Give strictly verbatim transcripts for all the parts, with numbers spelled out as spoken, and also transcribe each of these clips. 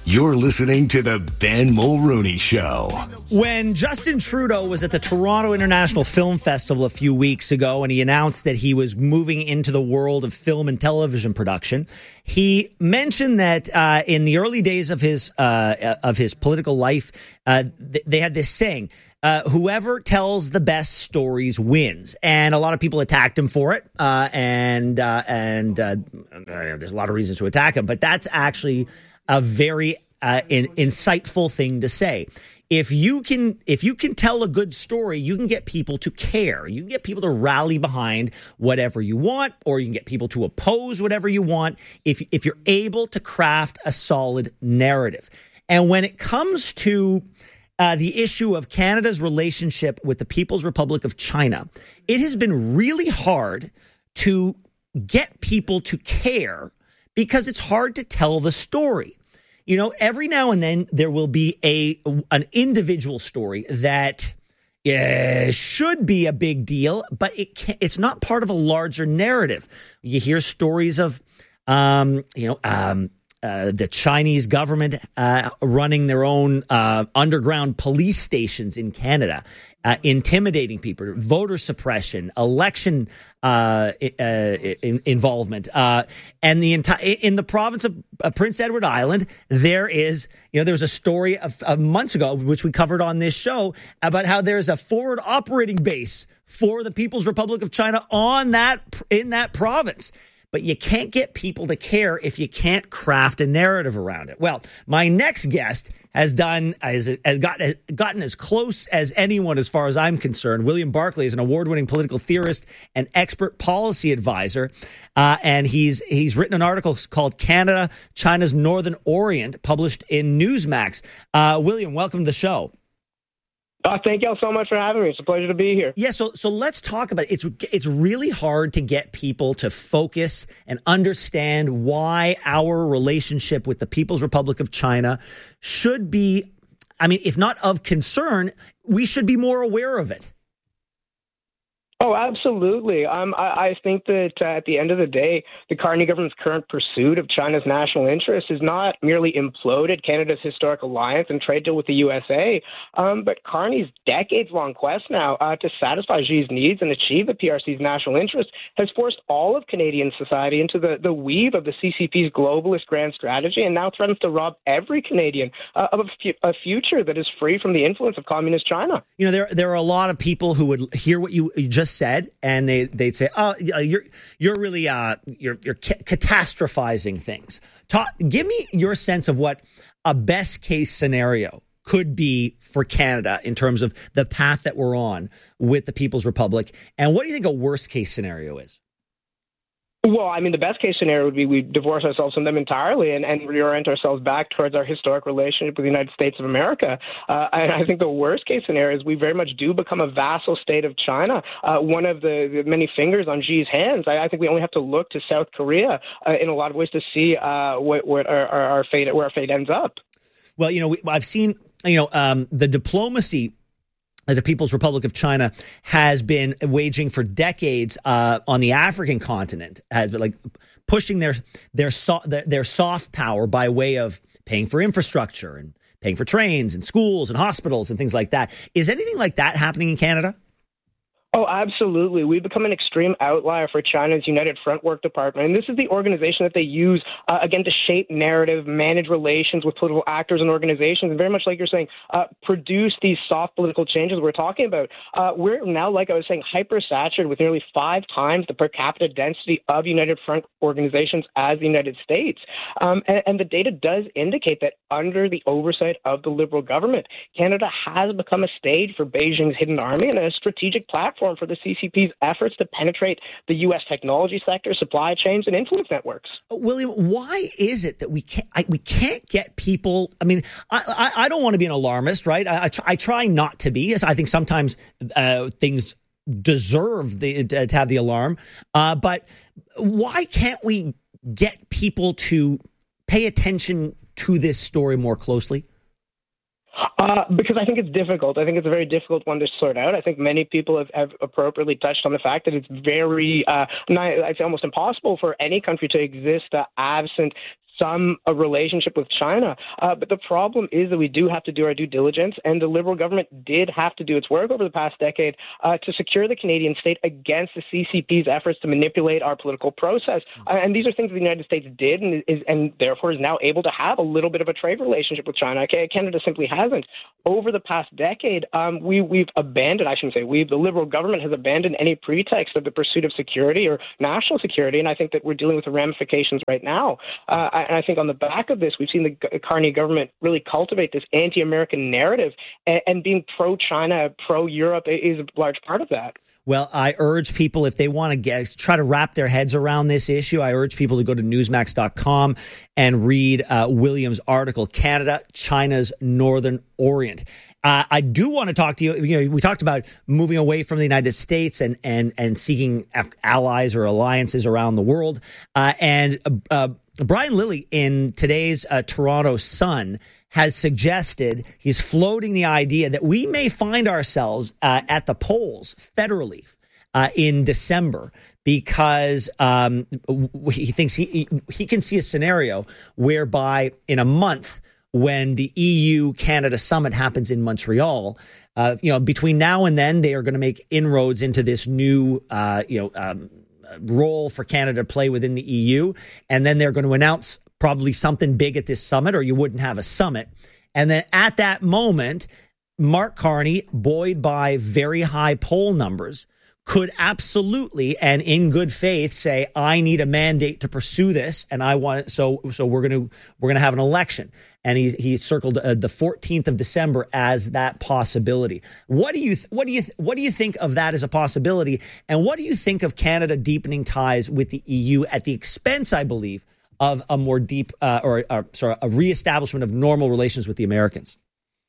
You're listening to the Ben Mulrooney Show. When Justin Trudeau was at the Toronto International Film Festival a few weeks ago and he announced that he was moving into the world of film and television production, he mentioned that uh, in the early days of his uh, of his political life, uh, th- they had this saying, uh, whoever tells the best stories wins. And a lot of people attacked him for it. Uh, and uh, and uh, there's a lot of reasons to attack him, but that's actually a very uh, in, insightful thing to say. If you can, if you can tell a good story, you can get people to care. You can get people to rally behind whatever you want, or you can get people to oppose whatever you want. If if you're able to craft a solid narrative, and when it comes to uh, the issue of Canada's relationship with the People's Republic of China, it has been really hard to get people to care, because it's hard to tell the story. You know, every now and then there will be a an individual story that uh, should be a big deal, but it can't, it's not part of a larger narrative. You hear stories of, um, you know, um, uh, the Chinese government uh, running their own uh, underground police stations in Canada, uh, intimidating people, voter suppression, election uh, uh, in, involvement, uh, and the entire in the province of uh, Prince Edward Island, there is, you know, there was a story of, of months ago, which we covered on this show, about how there's a forward operating base for the People's Republic of China on that in that province. But you can't get people to care if you can't craft a narrative around it. Well, my next guest has done has, has gotten, gotten as close as anyone, as far as I'm concerned. William Barclay is an award-winning political theorist and expert policy advisor, uh, and he's he's written an article called "Canada, China's Northern Orient," published in Newsmax. Uh, William, welcome to the show. Uh, thank y'all so much for having me. It's a pleasure to be here. Yeah, so so let's talk about it. It's it's really hard to get people to focus and understand why our relationship with the People's Republic of China should be, I mean, if not of concern, we should be more aware of it. Oh, absolutely. Um, I, I think that uh, at the end of the day, the Carney government's current pursuit of China's national interests has not merely imploded Canada's historic alliance and trade deal with the U S A, um, but Carney's decades-long quest now uh, to satisfy Xi's needs and achieve the P R C's national interests has forced all of Canadian society into the, the weave of the C C P's globalist grand strategy, and now threatens to rob every Canadian uh, of a, fu- a future that is free from the influence of communist China. You know, there there are a lot of people who would hear what you just said, and they they'd say, "Oh, you're you're really uh you're you're ca- catastrophizing things." Talk, give me your sense of what a best case scenario could be for Canada in terms of the path that we're on with the People's Republic, and what do you think a worst case scenario is? Well, I mean, the best case scenario would be we divorce ourselves from them entirely and, and reorient ourselves back towards our historic relationship with the United States of America. Uh, and I think the worst case scenario is we very much do become a vassal state of China, uh, one of the, the many fingers on Xi's hands. I, I think we only have to look to South Korea uh, in a lot of ways to see uh, what, what our, our, our fate, where our fate ends up. Well, you know, we, I've seen, you know, um, the diplomacy the People's Republic of China has been waging for decades uh, on the African continent, has been like pushing their their, so, their their soft power by way of paying for infrastructure and paying for trains and schools and hospitals and things like that. Is anything like that happening in Canada? Oh, absolutely. We've become an extreme outlier for China's United Front Work Department. And this is the organization that they use, uh, again, to shape narrative, manage relations with political actors and organizations, and very much like you're saying, uh, produce these soft political changes we're talking about. Uh, we're now, like I was saying, hypersaturated with nearly five times the per capita density of United Front organizations as the United States. Um, and, and the data does indicate that under the oversight of the Liberal government, Canada has become a stage for Beijing's hidden army and a strategic platform for the C C P's efforts to penetrate the U S technology sector, supply chains, and influence networks. William, why is it that we can't I, we can't get people? I mean, I, I, I don't want to be an alarmist, right? I, I, try, I try not to be. I think sometimes uh, things deserve the, to have the alarm, uh, but why can't we get people to pay attention to this story more closely? Uh, because I think it's difficult. I think it's a very difficult one to sort out. I think many people have, have appropriately touched on the fact that it's very, uh, not, I'd say almost impossible for any country to exist uh, absent some a relationship with China. Uh, but the problem is that we do have to do our due diligence, and the Liberal government did have to do its work over the past decade uh, to secure the Canadian state against the C C P's efforts to manipulate our political process. Uh, and these are things the United States did and is, and therefore is now able to have a little bit of a trade relationship with China. Canada simply hasn't. Over the past decade, um, we, we've abandoned, I shouldn't say we, the Liberal government has abandoned any pretext of the pursuit of security or national security, and I think that we're dealing with the ramifications right now. Uh, and I think on the back of this, we've seen the Carney government really cultivate this anti-American narrative, and, and being pro-China, pro-Europe is a large part of that. Well, I urge people, if they want to get try to wrap their heads around this issue, I urge people to go to newsmax dot com and read uh, William's article, Canada, China's Northern Orient. Uh, I do want to talk to you. You know, we talked about moving away from the United States and and and seeking allies or alliances around the world. Uh, and uh, Brian Lilley in today's uh, Toronto Sun has suggested, he's floating the idea that we may find ourselves uh, at the polls federally uh, in December, because um, he thinks he he can see a scenario whereby in a month, when the E U Canada summit happens in Montreal, uh, you know, between now and then, they are going to make inroads into this new, uh, you know, um, role for Canada to play within the E U, and then they're going to announce probably something big at this summit, or you wouldn't have a summit. And then at that moment, Mark Carney, buoyed by very high poll numbers, could absolutely and in good faith say, I need a mandate to pursue this, and I want so so we're going to we're going to have an election. And he he circled uh, the fourteenth of December as that possibility. What do you th- what do you th- what do you think of that as a possibility? And what do you think of Canada deepening ties with the E U at the expense, I believe, of a more deep uh, or uh, sorry, a reestablishment of normal relations with the Americans?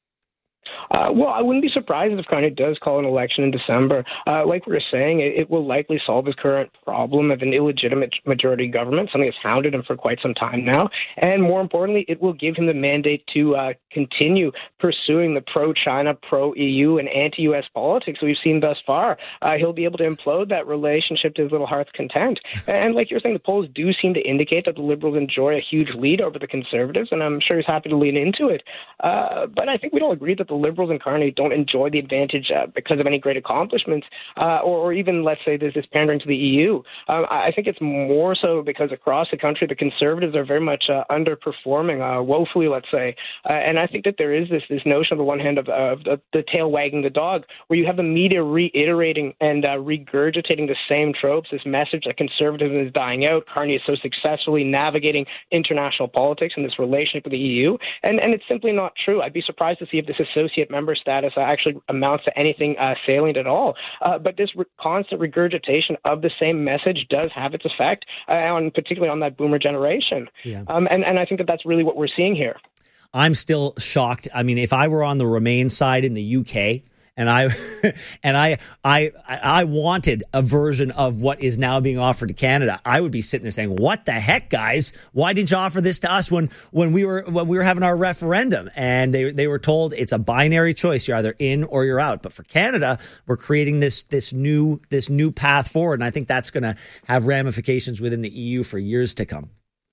Uh, well, I wouldn't be surprised if Carney does call an election in December. Uh, like we were saying, it, it will likely solve his current problem of an illegitimate majority government, something that's hounded him for quite some time now. And more importantly, it will give him the mandate to uh, continue pursuing the pro-China, pro-E U, and anti-U S politics that we've seen thus far. Uh, he'll be able to implode that relationship to his little heart's content. And like you're saying, the polls do seem to indicate that the Liberals enjoy a huge lead over the Conservatives, and I'm sure he's happy to lean into it. Uh, but I think we'd all agree that the Liberals and Carney don't enjoy the advantage uh, because of any great accomplishments, uh, or, or even, let's say, there's this pandering to the E U. Um, I think it's more so because across the country, the Conservatives are very much uh, underperforming, uh, woefully, let's say. Uh, and I think that there is this this notion, on the one hand, of, of the, the tail wagging the dog, where you have the media reiterating and uh, regurgitating the same tropes, this message that conservatism is dying out. Carney is so successfully navigating international politics and this relationship with the E U. And, and it's simply not true. I'd be surprised to see if this associate member status uh, actually amounts to anything uh, salient at all. Uh, but this re- constant regurgitation of the same message does have its effect, uh, on particularly on that boomer generation. Yeah. Um, and, and I think that that's really what we're seeing here. I'm still shocked. I mean, if I were on the Remain side in the U K, and I and I I I wanted a version of what is now being offered to Canada, I would be sitting there saying, "What the heck, guys? Why did you offer this to us when when we were when we were having our referendum?" And they they were told it's a binary choice: you're either in or you're out. But for Canada, we're creating this this new this new path forward, and I think that's going to have ramifications within the E U for years to come.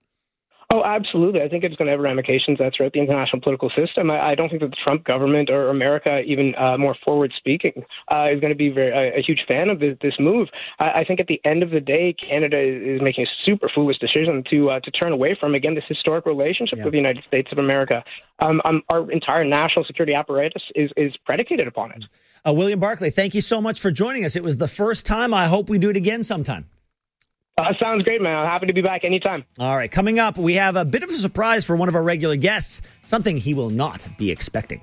Oh, absolutely. I think it's going to have ramifications uh, throughout the international political system. I, I don't think that the Trump government or America, even uh, more forward-speaking, uh, is going to be very, uh, a huge fan of this, this move. I, I think at the end of the day, Canada is, is making a super foolish decision to uh, to turn away from, again, this historic relationship yeah. with the United States of America. Um, um, our entire national security apparatus is, is predicated upon it. Uh, William Barclay, thank you so much for joining us. It was the first time. I hope we do it again sometime. Uh, sounds great, man. I'm happy to be back anytime. All right. Coming up, we have a bit of a surprise for one of our regular guests, something he will not be expecting.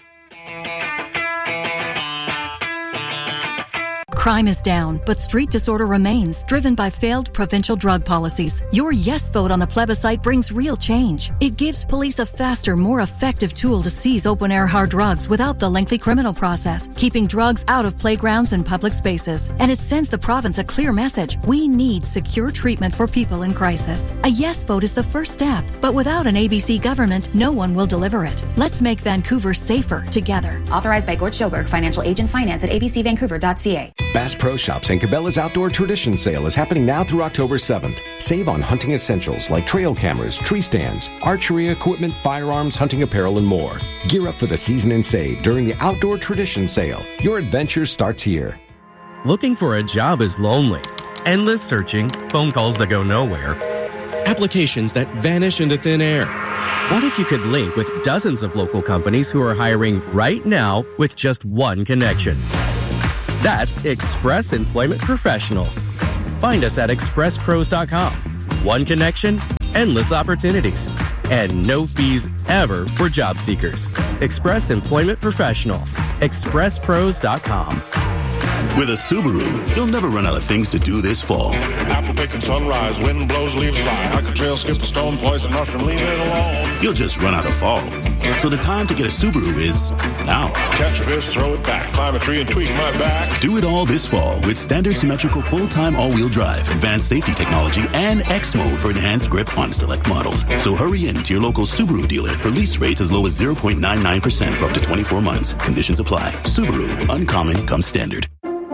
Crime is down, but street disorder remains, driven by failed provincial drug policies. Your yes vote on the plebiscite brings real change. It gives police a faster, more effective tool to seize open-air hard drugs without the lengthy criminal process, keeping drugs out of playgrounds and public spaces. And it sends the province a clear message. We need secure treatment for people in crisis. A yes vote is the first step, but without an A B C government, no one will deliver it. Let's make Vancouver safer together. Authorized by Gort Schoberg, financial agent, finance at a b c vancouver dot c a. Bass Pro Shops and Cabela's Outdoor Tradition Sale is happening now through October seventh. Save on hunting essentials like trail cameras, tree stands, archery equipment, firearms, hunting apparel, and more. Gear up for the season and save during the Outdoor Tradition Sale. Your adventure starts here. Looking for a job is lonely. Endless searching, phone calls that go nowhere, applications that vanish into thin air. What if you could link with dozens of local companies who are hiring right now with just one connection? That's Express Employment Professionals. Find us at express pros dot com. One connection, endless opportunities, and no fees ever for job seekers. Express Employment Professionals. express pros dot com. With a Subaru, you'll never run out of things to do this fall. Apple picking sunrise, wind blows, leaves fly. I could trail skip a stone, poison mushroom, leave it alone. You'll just run out of fall. So the time to get a Subaru is now. Catch a fish, throw it back, climb a tree and tweak my back. Do it all this fall with standard symmetrical full-time all-wheel drive, advanced safety technology, and X mode for enhanced grip on select models. So hurry in to your local Subaru dealer for lease rates as low as zero point nine nine percent for up to twenty-four months. Conditions apply. Subaru, uncommon comes standard.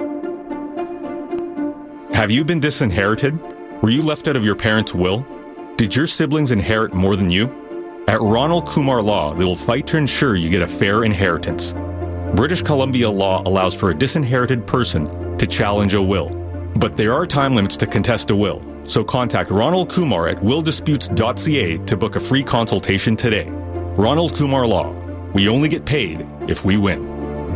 Have you been disinherited? Were you left out of your parents' will? Did your siblings inherit more than you? At Ronald Kumar Law, they will fight to ensure you get a fair inheritance. British Columbia law allows for a disinherited person to challenge a will, but there are time limits to contest a will. So contact Ronald Kumar at will disputes dot c a to book a free consultation today. Ronald Kumar Law. We only get paid if we win.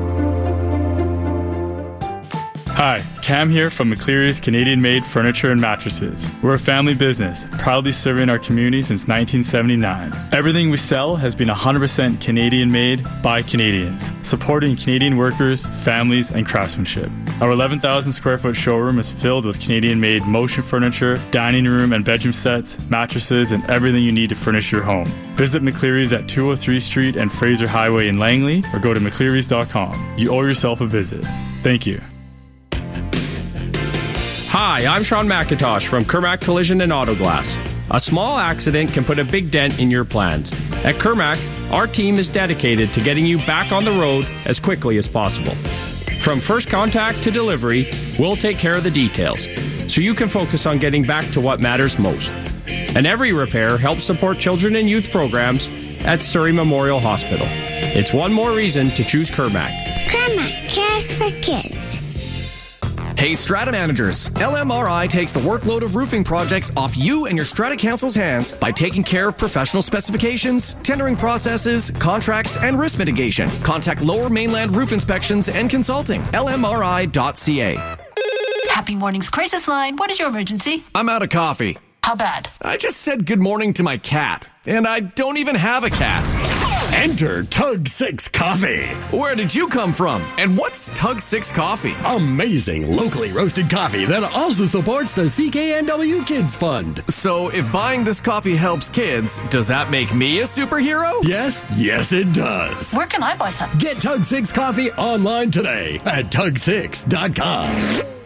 Hi, Cam here from McCleary's Canadian-made furniture and mattresses. We're a family business, proudly serving our community since nineteen seventy-nine. Everything we sell has been one hundred percent Canadian-made by Canadians, supporting Canadian workers, families, and craftsmanship. Our eleven thousand square foot showroom is filled with Canadian-made motion furniture, dining room and bedroom sets, mattresses, and everything you need to furnish your home. Visit McCleary's at two oh three Street and Fraser Highway in Langley, or go to mcclearys dot com. You owe yourself a visit. Thank you. Hi, I'm Sean McIntosh from Kermac Collision and Auto Glass. A small accident can put a big dent in your plans. At Kermac, our team is dedicated to getting you back on the road as quickly as possible. From first contact to delivery, we'll take care of the details, so you can focus on getting back to what matters most. And every repair helps support children and youth programs at Surrey Memorial Hospital. It's one more reason to choose Kermac. Kermac cares for kids. Hey, Strata managers, L M R I takes the workload of roofing projects off you and your Strata Council's hands by taking care of professional specifications, tendering processes, contracts, and risk mitigation. Contact Lower Mainland Roof Inspections and Consulting, L M R I dot c a. Happy Mornings Crisis Line. What is your emergency? I'm out of coffee. How bad? I just said good morning to my cat, and I don't even have a cat. Enter Tug six Coffee. Where did you come from? And what's Tug six Coffee? Amazing locally roasted coffee that also supports the C K N W Kids Fund. So if buying this coffee helps kids, does that make me a superhero? Yes, yes it does. Where can I buy some? Get Tug six Coffee online today at tug six dot com.